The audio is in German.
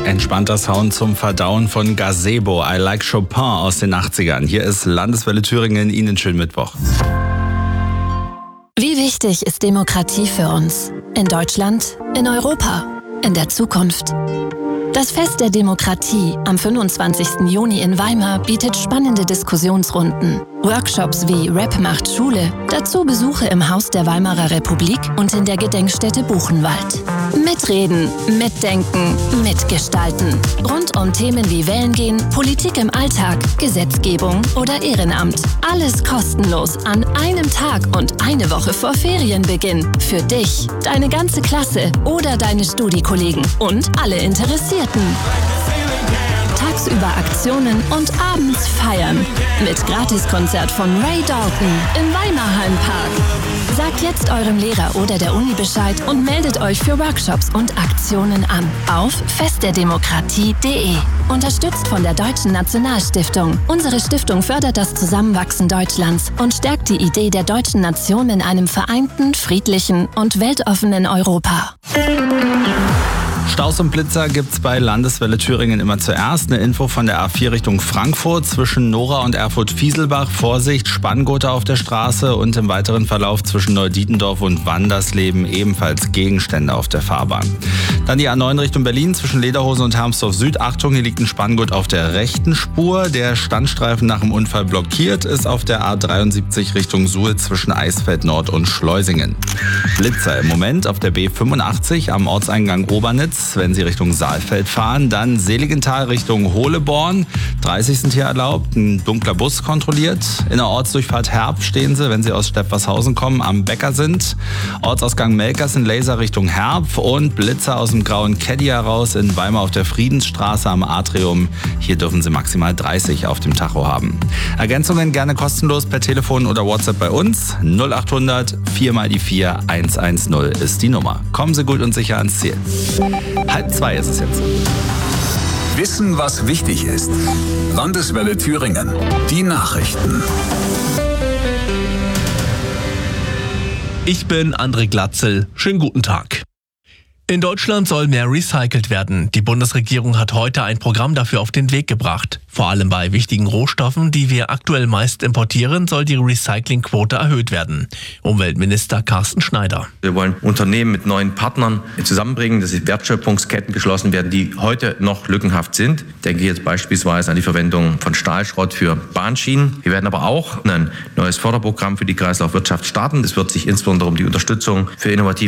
Entspannter Sound zum Verdauen von Gazebo, I Like Chopin aus den 80ern. Hier ist Landeswelle Thüringen, Ihnen schönen Mittwoch. Wie wichtig ist Demokratie für uns? In Deutschland, in Europa, in der Zukunft? Das Fest der Demokratie am 25. Juni in Weimar bietet spannende Diskussionsrunden, Workshops wie Rap macht Schule, dazu Besuche im Haus der Weimarer Republik und in der Gedenkstätte Buchenwald. Mitreden, mitdenken, mitgestalten. Rund um Themen wie Wählen gehen, Politik im Alltag, Gesetzgebung oder Ehrenamt. Alles kostenlos an einem Tag und eine Woche vor Ferienbeginn. Für dich, deine ganze Klasse oder deine Studiekollegen und alle Interessierten. Tagsüber Aktionen und abends feiern. Mit Gratiskonzert von Ray Dalton im Weimarhallenpark. Sagt jetzt eurem Lehrer oder der Uni Bescheid und meldet euch für Workshops und Aktionen an auf festderdemokratie.de. Unterstützt von der Deutschen Nationalstiftung. Unsere Stiftung fördert das Zusammenwachsen Deutschlands und stärkt die Idee der deutschen Nation in einem vereinten, friedlichen und weltoffenen Europa. Staus und Blitzer gibt's bei Landeswelle Thüringen immer zuerst. Eine Info von der A4 Richtung Frankfurt zwischen Nora und Erfurt-Fieselbach. Vorsicht, Spanngurte auf der Straße und im weiteren Verlauf zwischen Neudietendorf und Wandersleben ebenfalls Gegenstände auf der Fahrbahn. Dann die A9 Richtung Berlin zwischen Lederhose und Hermsdorf Süd. Achtung, hier liegt ein Spanngurt auf der rechten Spur. Der Standstreifen nach dem Unfall blockiert ist auf der A73 Richtung Suhl zwischen Eisfeld Nord und Schleusingen. Blitzer im Moment auf der B85 am Ortseingang Obernitz, wenn Sie Richtung Saalfeld fahren. Dann Seligenthal Richtung Holeborn. 30 sind hier erlaubt. Ein dunkler Bus kontrolliert. In der Ortsdurchfahrt Herb stehen Sie, wenn Sie aus Stepfershausen kommen, am Bäcker sind. Ortsausgang Melkers in Laser Richtung Herb. Und Blitzer aus dem grauen Caddy heraus in Weimar auf der Friedensstraße am Atrium. Hier dürfen Sie maximal 30 auf dem Tacho haben. Ergänzungen gerne kostenlos per Telefon oder WhatsApp bei uns. 0800 4x4 110 ist die Nummer. Kommen Sie gut und sicher ans Ziel. 1:30 ist es jetzt. Wissen, was wichtig ist. Landeswelle Thüringen. Die Nachrichten. Ich bin André Glatzel. Schönen guten Tag. In Deutschland soll mehr recycelt werden. Die Bundesregierung hat heute ein Programm dafür auf den Weg gebracht. Vor allem bei wichtigen Rohstoffen, die wir aktuell meist importieren, soll die Recyclingquote erhöht werden. Umweltminister Carsten Schneider. Wir wollen Unternehmen mit neuen Partnern zusammenbringen, dass Wertschöpfungsketten geschlossen werden, die heute noch lückenhaft sind. Ich denke jetzt beispielsweise an die Verwendung von Stahlschrott für Bahnschienen. Wir werden aber auch ein neues Förderprogramm für die Kreislaufwirtschaft starten. Es wird sich insbesondere um die Unterstützung für innovative